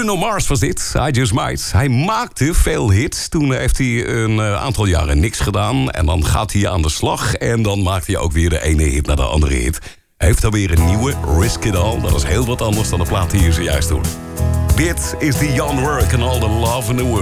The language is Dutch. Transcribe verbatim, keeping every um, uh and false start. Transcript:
Bruno Mars was dit, I Just Might. Hij maakte veel hits. Toen heeft hij een aantal jaren niks gedaan. En dan gaat hij aan de slag. En dan maakt hij ook weer de ene hit naar de andere hit. Hij heeft dan weer een nieuwe, Risk It All. Dat is heel wat anders dan de plaat die je zojuist hoort. Dit is The Young Work and All the Love in the World.